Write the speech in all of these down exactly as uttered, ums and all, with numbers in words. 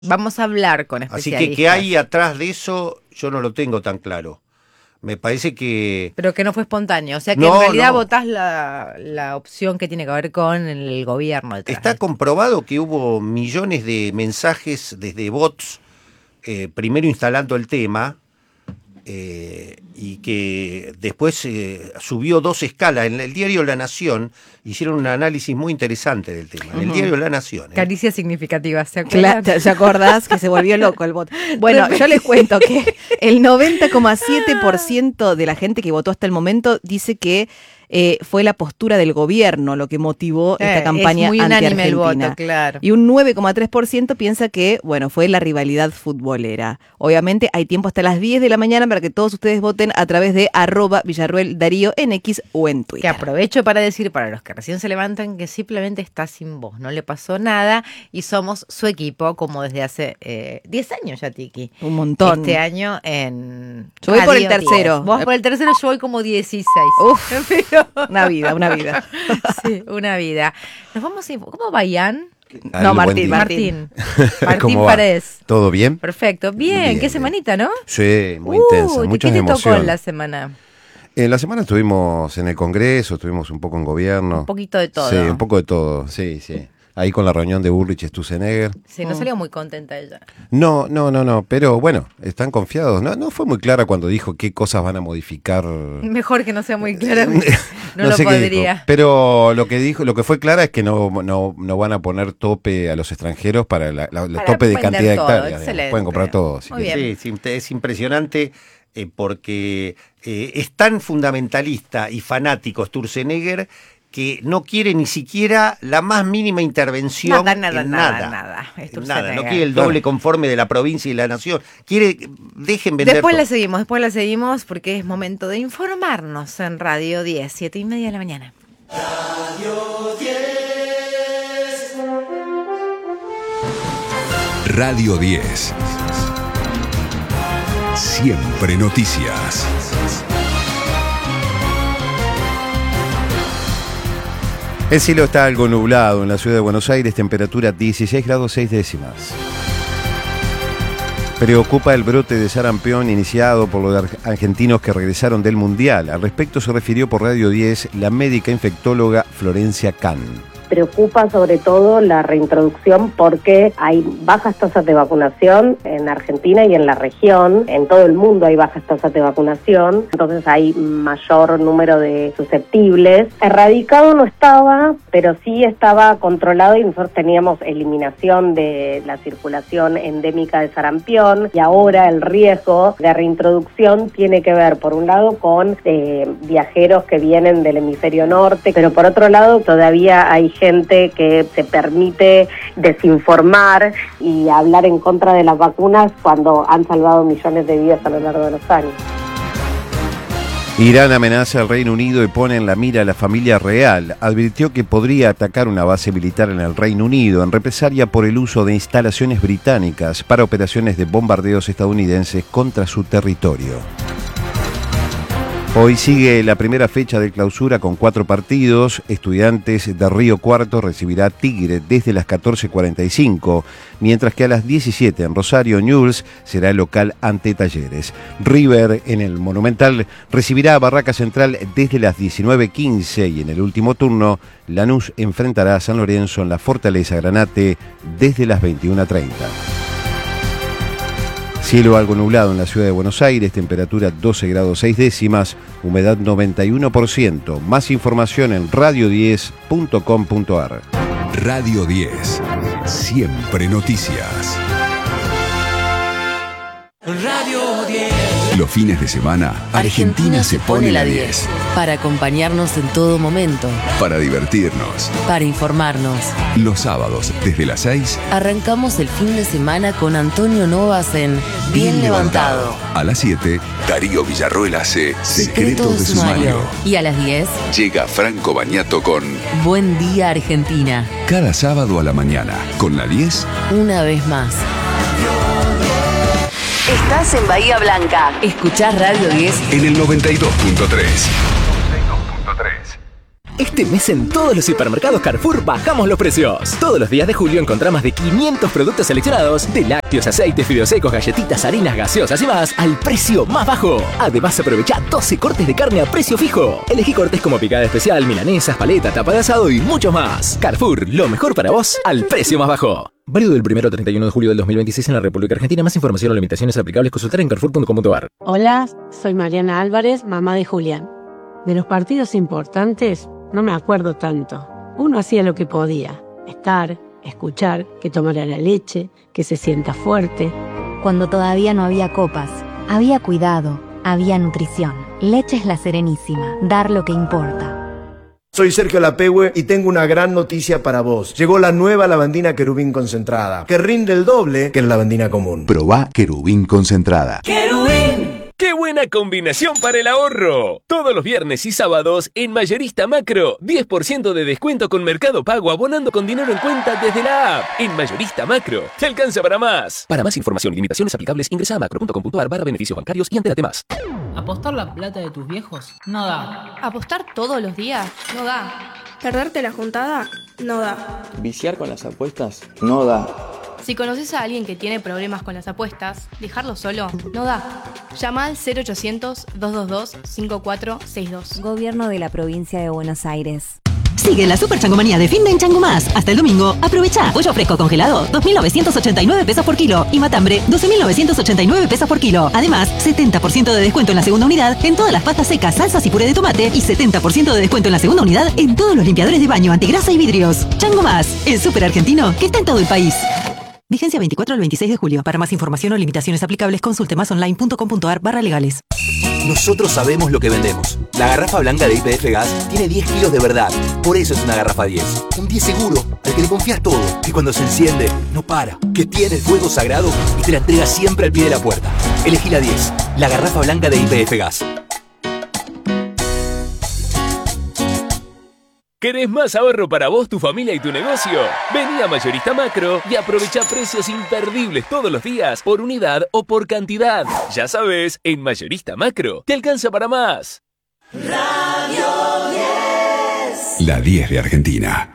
Vamos a hablar con especialistas. Así que, ¿qué hay atrás de eso? Yo no lo tengo tan claro. Me parece que... Pero que no fue espontáneo, o sea que no, en realidad no. votás la, la opción que tiene que ver con el gobierno. Está comprobado que hubo millones de mensajes desde bots, eh, primero instalando el tema, eh, y que después eh, subió dos escalas. En el diario La Nación hicieron un análisis muy interesante del tema. En el Uh-huh. diario La Nación. ¿eh? Caricias significativas, ¿se acuerdan? Claro, ¿te acordás que se volvió loco el voto? Bueno, yo les cuento que el noventa coma siete por ciento de la gente que votó hasta el momento dice que eh, fue la postura del gobierno lo que motivó Eh, esta campaña es muy unánime el anti-argentina. voto, claro. Y un nueve coma tres por ciento piensa que, bueno, fue la rivalidad futbolera. Obviamente hay tiempo hasta las diez de la mañana para que todos ustedes voten a través de arroba Villarruel Darío en X o en Que Twitter. aprovecho para decir para los que recién se levantan que simplemente está sin voz, no le pasó nada y somos su equipo como desde hace eh, diez años ya, Tiki. Un montón. Este año en... Yo voy por el Radio tercero. diez. Vos por el tercero, yo voy como dieciséis. Uf, Pero- una vida, una vida. Sí, una vida. Nos vamos a... ¿Cómo va Ian? No, Al Martín, buen día. Martín. Martín ¿Cómo va? Paredes. ¿Todo bien? Perfecto. Bien, Bien, qué bien. semanita, ¿no? Sí, muy Uh, intensa, mucha ¿qué te tocó emoción. en la semana? En la semana estuvimos en el Congreso, estuvimos un poco en gobierno. Un poquito de todo. Sí, un poco de todo, sí, sí. Ahí con la reunión de Bullrich y Sturzenegger. Sí, no salió muy contenta ella. No, no, no, no, pero bueno, están confiados. No, no fue muy clara cuando dijo qué cosas van a modificar. Mejor que no sea muy clara. No, No lo sé qué podría. dijo, pero lo que dijo, lo que fue clara es que no, no, no van a poner tope a los extranjeros para la, la- el Para tope de vender cantidad de todo, hectáreas. digamos. excelente. Pueden comprar todo. si Muy quieren. bien. Sí, sí, es impresionante eh, porque eh, es tan fundamentalista y fanático Sturzenegger que no quiere ni siquiera la más mínima intervención Nada, nada, en nada, nada. nada. En Sturzenegger. nada. No quiere el doble conforme de la provincia y la nación. Quiere, dejen vender Después todo. la seguimos, después la seguimos porque es momento de informarnos en Radio diez, siete y media de la mañana. Radio diez. Siempre noticias. El cielo está algo nublado en la ciudad de Buenos Aires, temperatura dieciséis grados seis décimas. Preocupa el brote de sarampión iniciado por los ar- argentinos que regresaron del Mundial. Al respecto se refirió por Radio diez la médica infectóloga Florencia Can. Preocupa sobre todo la reintroducción porque hay bajas tasas de vacunación en Argentina y en la región. En todo el mundo hay bajas tasas de vacunación, entonces hay mayor número de susceptibles. Erradicado no estaba, pero sí estaba controlado y nosotros teníamos eliminación de la circulación endémica de sarampión y ahora el riesgo de reintroducción tiene que ver por un lado con eh, viajeros que vienen del hemisferio norte, pero por otro lado todavía hay gente que se permite desinformar y hablar en contra de las vacunas cuando han salvado millones de vidas a lo largo de los años. Irán amenaza al Reino Unido y pone en la mira a la familia real. Advirtió que podría atacar una base militar en el Reino Unido en represalia por el uso de instalaciones británicas para operaciones de bombardeos estadounidenses contra su territorio. Hoy sigue la primera fecha de clausura con cuatro partidos. Estudiantes de Río Cuarto recibirá Tigre desde las catorce cuarenta y cinco, mientras que a las diecisiete en Rosario, Newell's será el local ante Talleres. River en el Monumental recibirá a Barraca Central desde las diecinueve quince y en el último turno Lanús enfrentará a San Lorenzo en la Fortaleza Granate desde las veintiuna treinta. Cielo algo nublado en la ciudad de Buenos Aires, temperatura doce grados seis décimas, humedad noventa y uno por ciento. Más información en radio diez punto com punto ar. Radio diez. Siempre noticias. Radio diez. Los fines de semana, Argentina se pone la diez. Para acompañarnos en todo momento. Para divertirnos. Para informarnos. Los sábados, desde las seis. Arrancamos el fin de semana con Antonio Novas en Bien Levantado. A las siete, Darío Villarruel hace Secretos de Sumario. Y a las diez, Llega Franco Bañato con Buen Día Argentina. Cada sábado a la mañana, con la diez. Una vez más. Estás en Bahía Blanca. Escuchás Radio diez En el noventa y dos punto tres. Este mes en todos los hipermercados Carrefour bajamos los precios. Todos los días de julio encontrá más de quinientos productos seleccionados de lácteos, aceites, fideos secos, galletitas, harinas, gaseosas y más al precio más bajo. Además aprovecha doce cortes de carne a precio fijo. Elegí cortes como picada especial, milanesas, paleta, tapa de asado y mucho más. Carrefour, lo mejor para vos al precio más bajo. Válido del primero al treinta y uno de julio del dos mil veintiséis en la República Argentina. Más información o limitaciones aplicables consultar en carrefour punto com punto a r. Hola, soy Mariana Álvarez, mamá de Julián. De los partidos importantes no me acuerdo tanto. Uno hacía lo que podía. Estar, escuchar, que tomara la leche, que se sienta fuerte. Cuando todavía no había copas, había cuidado, había nutrición. Leche es La Serenísima. Dar lo que importa. Soy Sergio Lapehue y tengo una gran noticia para vos. Llegó la nueva lavandina Querubín concentrada, que rinde el doble que la lavandina común. Probá Querubín concentrada. ¡Querubín! ¡Qué buena combinación para el ahorro! Todos los viernes y sábados en Mayorista Macro, diez por ciento de descuento con Mercado Pago abonando con dinero en cuenta desde la app. En Mayorista Macro, te alcanza para más. Para más información y limitaciones aplicables, ingresa a macro punto com punto a r barra beneficios bancarios y entérate más. ¿Apostar la plata de tus viejos? No da. ¿Apostar todos los días? No da. ¿Perderte la juntada? No da. ¿Viciar con las apuestas? No da. Si conoces a alguien que tiene problemas con las apuestas, dejarlo solo no da. Llama al cero ochocientos, dos dos dos, cinco cuatro seis dos. Gobierno de la Provincia de Buenos Aires. Sigue la super changomanía de fin de en Chango Más. Hasta el domingo, aprovecha. Pollo fresco congelado, dos mil novecientos ochenta y nueve pesos por kilo. Y matambre, doce mil novecientos ochenta y nueve pesos por kilo. Además, setenta por ciento de descuento en la segunda unidad en todas las pastas secas, salsas y puré de tomate. Y setenta por ciento de descuento en la segunda unidad en todos los limpiadores de baño, antigrasa y vidrios. Chango Más, el súper argentino que está en todo el país. Vigencia veinticuatro al veintiséis de julio. Para más información o limitaciones aplicables, consulte más online punto com punto a r barra legales. Nosotros sabemos lo que vendemos. La garrafa blanca de Y P F Gas tiene diez kilos de verdad. Por eso es una garrafa diez. Un diez seguro, al que le confías todo. Que cuando se enciende, no para. Que tiene el fuego sagrado y te la entrega siempre al pie de la puerta. Elegí la diez. La garrafa blanca de Y P F Gas. ¿Querés más ahorro para vos, tu familia y tu negocio? Vení a Mayorista Macro y aprovecha precios imperdibles todos los días, por unidad o por cantidad. Ya sabes, en Mayorista Macro te alcanza para más. Radio diez. La diez de Argentina.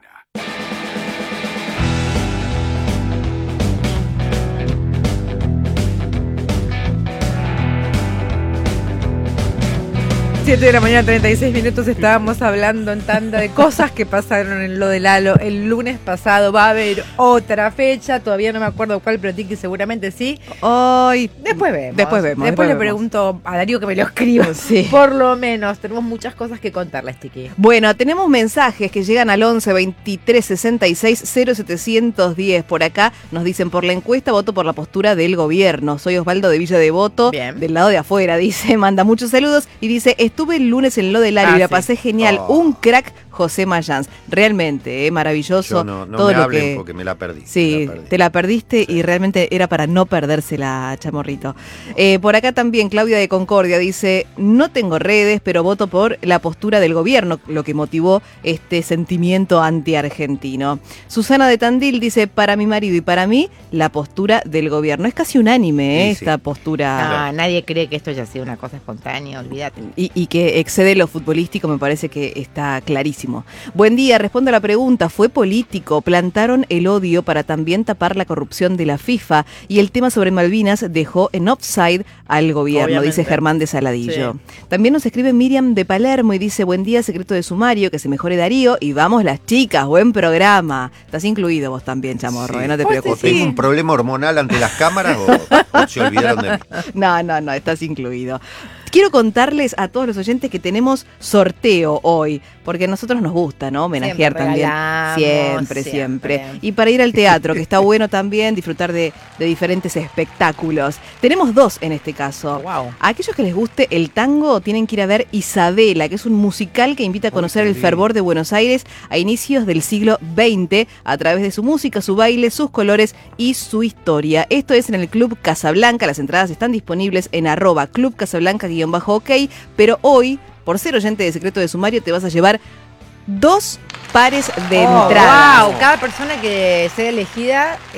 siete de la mañana, treinta y seis minutos, estábamos hablando en tanda de cosas que pasaron en lo de Lalo el lunes pasado. Va a haber otra fecha, todavía no me acuerdo cuál, pero Tiki seguramente sí. Hoy. Después vemos. Después vemos. Después, después le vemos. pregunto a Darío que me lo escriba. Sí. Por lo menos, tenemos muchas cosas que contarles, Tiki. Bueno, tenemos mensajes que llegan al once, veintitrés, sesenta y seis, cero setecientos diez. Por acá nos dicen, por la encuesta voto por la postura del gobierno. Soy Osvaldo de Villa Devoto, Bien. del lado de afuera, dice, manda muchos saludos y dice, estuve el lunes en lo de Lalo Ah, y la sí. pasé genial. Oh. Un crack José Mayans. Realmente, eh, maravilloso. Yo no, no todo me lo hablen que... porque me la perdí. Sí, me la perdí. te la perdiste y realmente era para no perdérsela, Chamorrito. Eh, por acá también Claudia de Concordia dice, no tengo redes, pero voto por la postura del gobierno, lo que motivó este sentimiento anti-argentino. Susana de Tandil dice, para mi marido y para mí, la postura del gobierno. Es casi unánime, eh, Sí, sí. esta postura. No, nadie cree que esto haya sido una cosa espontánea, olvídate. Y, y que excede lo futbolístico, me parece que está clarísimo. Buen día, respondo a la pregunta. ¿Fue político? Plantaron el odio para también tapar la corrupción de la FIFA y el tema sobre Malvinas dejó en offside al gobierno, Obviamente. dice Germán de Saladillo. Sí. También nos escribe Miriam de Palermo y dice, buen día, secreto de sumario, que se mejore Darío y vamos las chicas, buen programa. Estás incluido vos también, Chamorro, Sí. eh, no te Pues preocupes. sí. ¿Tengo un problema hormonal ante las cámaras o, o se olvidaron de mí? No, no, no, estás incluido. Quiero contarles a todos los oyentes que tenemos sorteo hoy, porque a nosotros nos gusta, ¿no? Homenajear Siempre también. regalamos, Siempre, siempre. siempre. Y para ir al teatro, que está bueno también disfrutar de, de diferentes espectáculos. Tenemos dos en este caso. Wow. A aquellos que les guste el tango, tienen que ir a ver Isabela, que es un musical que invita a conocer qué el fervor de Buenos Aires a inicios del siglo veinte, a través de su música, su baile, sus colores y su historia. Esto es en el Club Casablanca. Las entradas están disponibles en arroba Club Casablanca-ok, pero hoy, por ser oyente de Secreto de Sumario, te vas a llevar dos pares de Oh, entradas. wow, cada persona que sea elegida eh,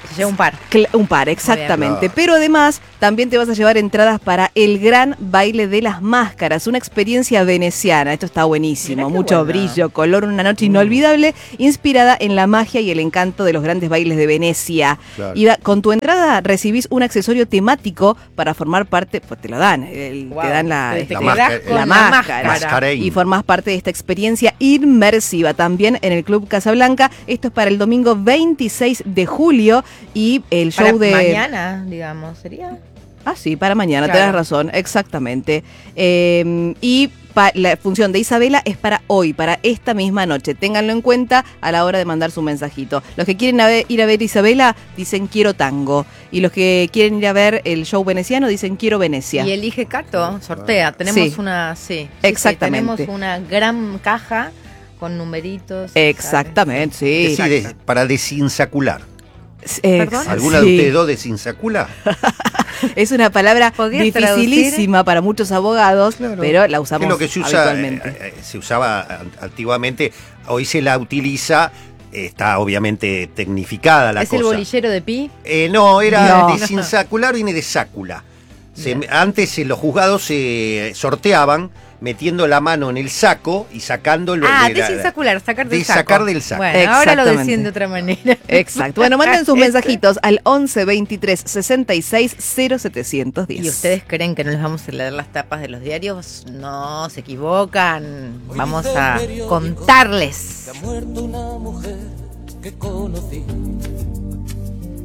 Se lleva un par. Un par, exactamente. Bien. Pero además, también te vas a llevar entradas para el gran baile de las máscaras, una experiencia veneciana. Esto está buenísimo. Mucho buena. brillo, color, una noche inolvidable, inspirada en la magia y el encanto de los grandes bailes de Venecia. Claro. Y va- con tu entrada recibís un accesorio temático para formar parte, pues te lo dan, el- Wow. te dan la, Te este, quedás máscara- con la la máscara. máscara. Y formás parte de esta experiencia inmersiva también en el Club Casablanca. Esto es para el domingo veintiséis de julio y el show Para de... mañana, digamos, ¿sería? Ah, sí, para mañana, Claro. tenés razón, exactamente. Eh, y pa- la función de Isabela es para hoy, para esta misma noche. Ténganlo en cuenta a la hora de mandar su mensajito. Los que quieren a ver- ir a ver Isabela dicen quiero tango. Y los que quieren ir a ver el show veneciano dicen quiero Venecia. Y elige Cato, sortea. Tenemos Sí. una, sí, sí, sí, Exactamente. tenemos una gran caja con numeritos. Exactamente, sí. Sí, de- para desinsacular. Ex- ¿Alguna sí. de ustedes dos desinsacula? Es una palabra ¿Podrías dificilísima para muchos abogados, pero la Es usamos lo que se usa, habitualmente. eh, eh, se usaba an- antiguamente, hoy se la utiliza, eh, está obviamente tecnificada la ¿Es cosa. el bolillero de Pi? Eh, no, era No. desinsacular, viene de sácula. Se- antes eh, los juzgados se sorteaban metiendo la mano en el saco y sacando el Ah, de la- desinsacular, sacar del de saco. sacar del saco. Bueno, ahora lo Exactamente. decían de otra manera. Exacto. Bueno, manden sus mensajitos al once veintitrés sesenta y seis cero setecientos diez. ¿Y ustedes creen que no les vamos a leer las tapas de los diarios? No, se equivocan. Vamos a contarles. Ha muerto una mujer que conocí,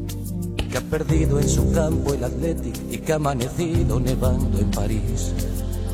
que ha perdido en su campo el Athletic y que ha amanecido nevando en París.